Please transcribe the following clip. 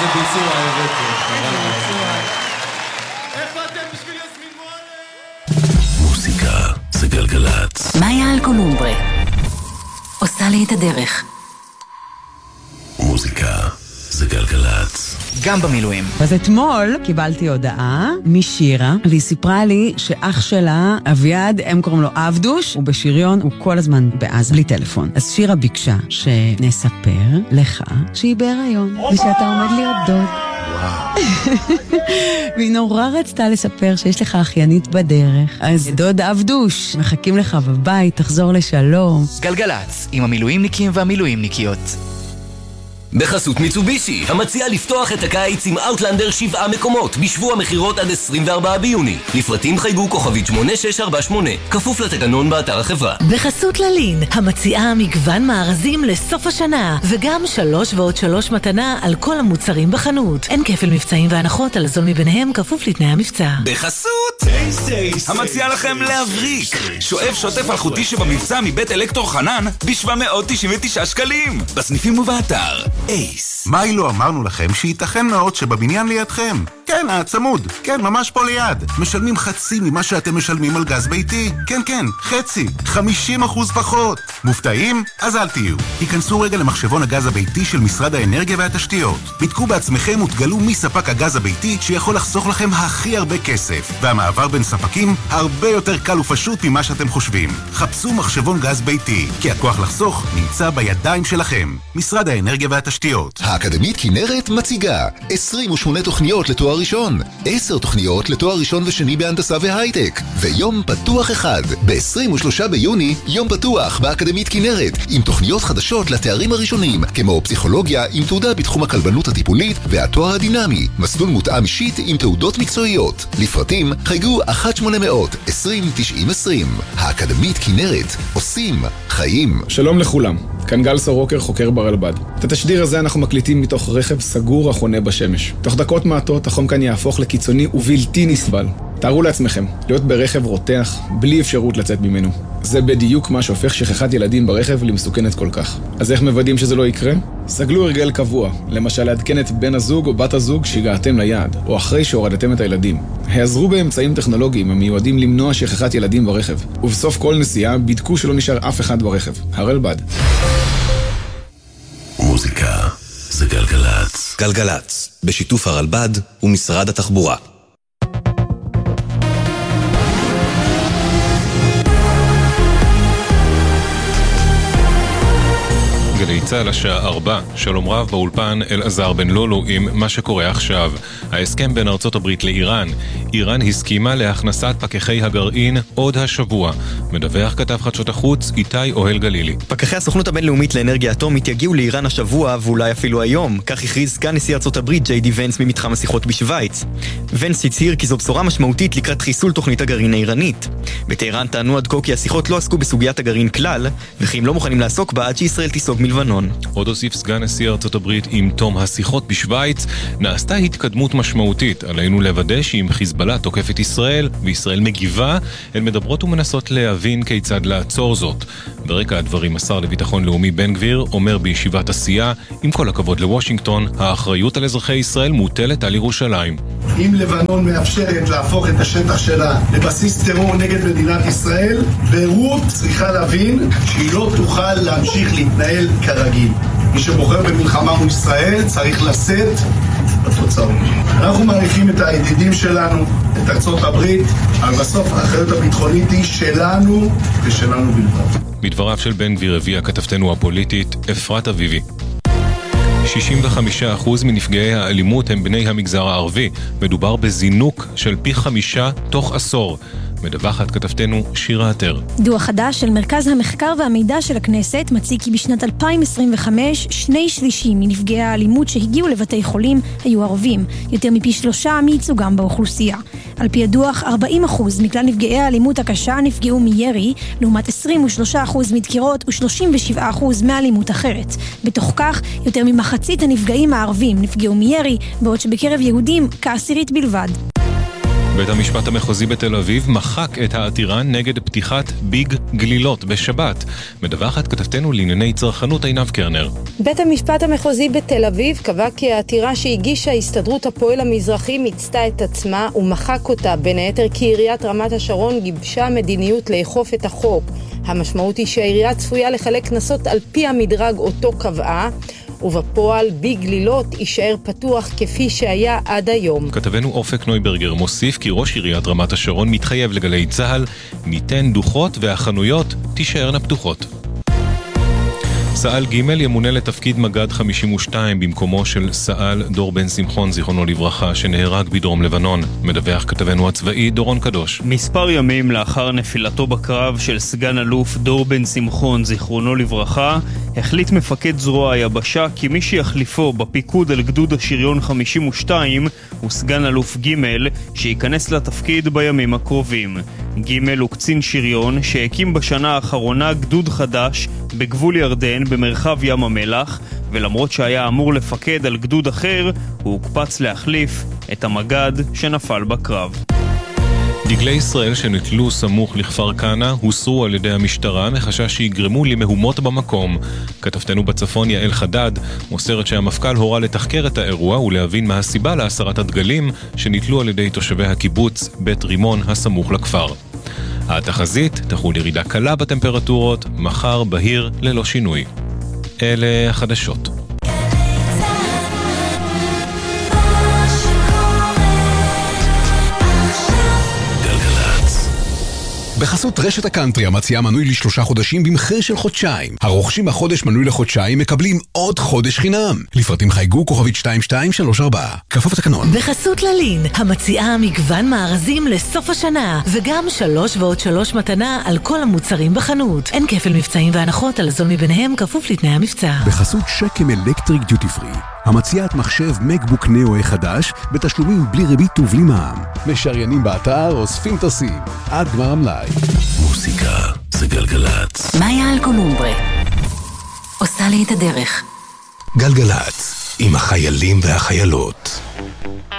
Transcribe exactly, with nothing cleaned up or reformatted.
איזה ביצוע הבאתי. איפה אתם בשביל יסמין מועלם? מוזיקה זה גלגלצ. מאיה אלקולומברה עושה לי את הדרך. מוזיקה זה גלגלצ. גם במילואים. אז אתמול קיבלתי הודעה משירה, והיא סיפרה לי שאח שלה, אביעד, הם קוראים לו אבדוש, הוא בשריון, הוא כל הזמן בעזה, בלי טלפון. אז שירה ביקשה שנספר לך שהיא בהיריון, ושאתה עומד להיות דוד. והיא נורא רצתה לספר שיש לך אחיינית בדרך. אז דוד אבדוש, מחכים לך בבית, תחזור לשלום. גלגלצ, עם המילואימניקים והמילואימניקיות. בחסות מיצובישי, המציע לפתוח את הקיץ עם אאוטלנדר שבעה מקומות, בשבוע מחירות עד עשרים וארבעה ביוני. לפרטים חייגו כוכבית שמונה שש ארבע שמונה, כפוף לתקנון באתר החברה. בחסות ללין, המציעה מגוון מארזים לסוף השנה, וגם שלוש ועוד שלוש מתנה על כל המוצרים בחנות. אין כפל מבצעים והנחות על הזול מביניהם, כפוף לתנאי המבצע. בחסות המציע לכם להבריק שואב שוטף אלחוטי שבמבצע מבית אלקטור חנן ב-שבע מאות תשעים ותשעה שקלים בסניפים ובאתר אייס. מה לא אמרנו לכם שייתכן מאוד שבבניין לידכם? כן, הצמוד. כן, ממש פה ליד. משלמים חצי ממה שאתם משלמים על גז ביתי. כן, כן, חצי. חמישים אחוז פחות. מופתעים? אז אל תהיו. היכנסו רגע למחשבון הגז הביתי של משרד האנרגיה והתשתיות. בדקו בעצמכם ותגלו מי ספק הגז הביתי שיכול לחסוך לכם הכי הרבה כסף. והמעבר בין ספקים הרבה יותר קל ופשוט ממה שאתם חושבים. חפשו מחשבון גז ביתי, כי הכוח לחסוך נמצא בידיים שלכם. משרד האנרגיה והתשתיות. האקדמית כנרת מציגה עשרים ושמונה תוכניות לתואר ראשון, עשר תוכניות לתואר ראשון ושני בהנדסה והייטק, ויום פתוח אחד. ב-עשרים ושלושה ביוני, יום פתוח באקדמית כנרת, עם תוכניות חדשות לתארים הראשונים, כמו פסיכולוגיה עם תעודה בתחום הכלבנות הטיפולית והתואר הדינמי, מסלול מותאם אישית עם תעודות מקצועיות. לפרטים, חייגו אחת שמונה מאות עשרים תשעים עשרים. האקדמית כנרת, עושים חיים. שלום לכולם, כאן גל סורוקר, חוקר ברלב"ד. את התשדיר הזה אנחנו מקליטים מתוך רכב סגור החונה בשמש. תוך דקות מעטות החום כאן יהפוך לקיצוני ובלתי נסבל. תארו לעצמכם, להיות ברכב רותח בלי אפשרות לצאת ממנו. זה בדיוק מה שהופך שכחת ילדים ברכב למסוכנת כל כך. אז איך מוודאים שזה לא יקרה? סגלו הרגל קבוע, למשל לעדכן את בן הזוג או בת הזוג שהגעתם ליעד, או אחרי שהורדתם את הילדים. העזרו באמצעים טכנולוגיים המיועדים למנוע שכחת ילדים ברכב, ובסוף כל נסיעה בדקו שלא נשאר אף אחד ברכב. הרלב"ד. מוזיקה זה גלגלצ. גלגלצ, בשיתוף הרלב"ד ומשרד התחבורה. גלי צהל השעה ארבע, שלום רב באולפן אלעזר בן לולו עם מה שקורה עכשיו. ההסכם בין ארצות הברית לאיראן. איראן הסכימה להכנסת פקחי הגרעין עוד השבוע. מדווח כתב חדשות החוץ איתי אוהל גלילי. פקחי הסוכנות הבינלאומית לאנרגיה אטומית יגיעו לאיראן השבוע ואולי אפילו היום. כך הכריז סגן נשיא ארצות הברית ג'יי די ונס ממתחם השיחות בשוויץ. ונס הצהיר כי זו בשורה משמעותית לקראת חיסול תוכנית הגרעין האיראנית. בטהרן טענו עד כה כי השיחות לא עסקו בסוגיית הגרעין כלל, וכי הם לא מוכנים לעסוק בה עד שישראל תיסוג מלבנון. עוד הוסיף סגן נשיא ארצות הברית עם תום השיחות בשוויץ, נעשתה התקדמות משמעותית. עלינו לוודא שאם חיזבאללה תוקף את ישראל וישראל מגיבה, הן מדברות ומנסות להבין כיצד לעצור זאת. ברקע הדברים השר לביטחון לאומי בן גביר אומר בישיבת עשייה, עם כל הכבוד לוושינגטון, האחריות על אזרחי ישראל מוטלת על ירושלים. אם לבנון מאפשרת להפוך את השטח שלה לבסיס טרור נגד מדינת ישראל, ביירות צריכה להבין שהיא לא תוכל להמשיך להתנהל כרגיל. מי שבוחר במלחמה מול ישראל צריך לשאת בתוצאות. אנחנו מעריכים את הידידים שלנו, את ארצות הברית, אבל בסוף האחריות הביטחונית היא שלנו ושלנו בלבד. בדבריו של בן גביר הביאה כתבתנו הפוליטית אפרת אביבי. שישים וחמישה אחוז מנפגעי האלימות הם בני המגזר הערבי. מדובר בזינוק של פי חמישה תוך עשור. מדווחת כתבתנו שירה עטר. דוח חדש של מרכז המחקר והמידע של הכנסת מציג כי בשנת אלפיים עשרים וחמש שני שלישים מנפגעי האלימות שהגיעו לבתי חולים היו ערבים, יותר מפי שלושה מייצוגם באוכלוסייה. על פי הדוח, ארבעים אחוז מכלל נפגעי האלימות הקשה נפגעו מירי, לעומת עשרים ושלושה אחוז מדקירות ו-שלושים ושבעה אחוז מאלימות אחרת. בתוך כך, יותר ממחצית הנפגעים הערבים נפגעו מירי, בעוד שבקרב יהודים כעשירית בלבד. בית המשפט המחוזי בתל אביב מחק את העתירה נגד פתיחת ביג גלילות בשבת. מדווחת כתבתנו לענייני צרכנות עינב קרנר. בית המשפט המחוזי בתל אביב קבע כי העתירה שהגישה הסתדרות הפועל המזרחי מיצתה את עצמה ומחק אותה, בין היתר כי עיריית רמת השרון גיבשה מדיניות לאכוף את החוק. המשמעות היא שהעירייה צפויה לחלק קנסות על פי המדרג אותו קבעה, ובפועל ביג גלילות יישאר פתוח כפי שהיה עד היום. כתבנו אופק נויברגר מוסיף כי ראש עיריית רמת השרון מתחייב לגלי צהל, ניתן דוחות והחנויות תישארנה פתוחות. סאל ג' ימונה לתפקיד מגד חמישים ושתיים במקומו של סאל דור בן שמחון זיכרונו לברכה שנהרג בדרום לבנון. מדווח כתבנו הצבאי דורון קדוש. מספר ימים לאחר נפילתו בקרב של סגן אלוף דור בן שמחון זיכרונו לברכה, החליט מפקד זרוע היבשה כי מי שיחליפו בפיקוד על גדוד השריון חמישים ושתיים הוא סגן אלוף ג' שייכנס לתפקיד בימים הקרובים. ג' הוא קצין שריון שהקים בשנה האחרונה גדוד חדש בגבול ירדן במרחב ים המלח, ולמרות שהיה אמור לפקד על גדוד אחר, הוא הוקפץ להחליף את המגד שנפל בקרב. דגלי ישראל שנתלו סמוך לכפר כנא הוסרו על ידי המשטרה מחשש שיגרמו למהומות במקום. כתבתנו בצפון יעל חדד מוסרת שהמפכ"ל הורה לתחקר את האירוע ולהבין מה הסיבה להסרת הדגלים שנתלו על ידי תושבי הקיבוץ בית רימון הסמוך לכפר. התחזית תחול ירידה קלה בטמפרטורות, מחר בהיר ללא שינוי. אלה החדשות. בחסות רשת הקאנטרי המציעה מנוי לשלושה חודשים במחיר של חודשיים. הרוכשים החודש מנוי לחודשיים מקבלים עוד חודש חינם. לפרטים חייגו כוכבית שתיים שתיים שלוש ארבע. כפוף לתקנון. בחסות ללין, המציעה מגוון מארזים לסוף השנה, וגם שלוש ועוד שלוש מתנה על כל המוצרים בחנות. אין כפל מבצעים והנחות על זול מביניהם כפוף לתנאי המבצע. בחסות שקם אלקטריק דיוטי פרי, המציעת מחשב מקבוק נאו חדש בתשלומים בלי ריבית ובלי מע"מ. משריינים באתר, אוספים טסים עד גמר המלאי. מוסיקה זה גלגלצ. מאיה אלקולומברה עושה לי את הדרך. גלגלצ עם החיילים והחיילות.